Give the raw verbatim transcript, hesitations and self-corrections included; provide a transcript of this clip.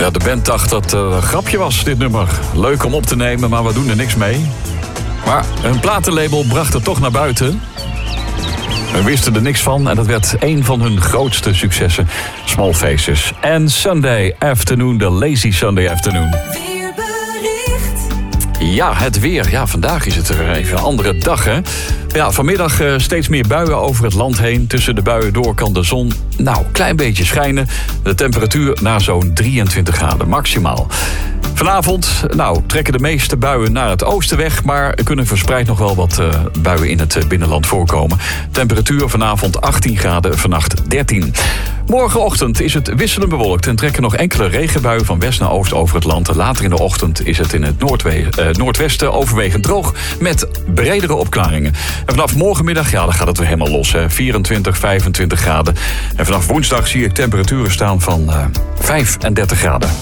Ja, de band dacht dat het een grapje was, dit nummer. Leuk om op te nemen, maar we doen er niks mee. Maar een platenlabel bracht het toch naar buiten. We wisten er niks van en dat werd een van hun grootste successen. Small Faces. En Sunday Afternoon, de Lazy Sunday Afternoon. Ja, het weer. Ja, vandaag is het er even een andere dag, hè. Ja, vanmiddag uh, steeds meer buien over het land heen. Tussen de buien door kan de zon, nou, een klein beetje schijnen. De temperatuur naar zo'n drieëntwintig graden maximaal. Vanavond, nou, trekken de meeste buien naar het oosten weg, maar er kunnen verspreid nog wel wat uh, buien in het uh, binnenland voorkomen. Temperatuur vanavond achttien graden, vannacht dertien. Morgenochtend is het wisselend bewolkt en trekken nog enkele regenbuien van west naar oost over het land. Later in de ochtend is het in het noordwe- uh, noordwesten overwegend droog met bredere opklaringen. En vanaf morgenmiddag, ja, dan gaat het weer helemaal los, hè. vierentwintig, vijfentwintig graden. En vanaf woensdag zie ik temperaturen staan van uh, vijfendertig graden.